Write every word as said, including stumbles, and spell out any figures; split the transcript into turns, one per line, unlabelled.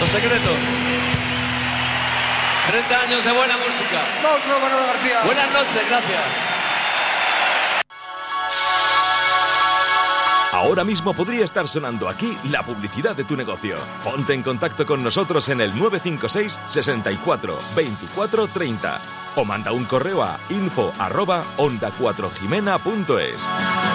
Los Secretos. treinta años de buena música.
Monstruo Manolo García.
Buenas noches, gracias.
Ahora mismo podría estar sonando aquí la publicidad de tu negocio. Ponte en contacto con nosotros en el nueve cinco seis, sesenta y cuatro, veinticuatro, treinta o manda un correo a info arroba onda cuatro jimena punto es.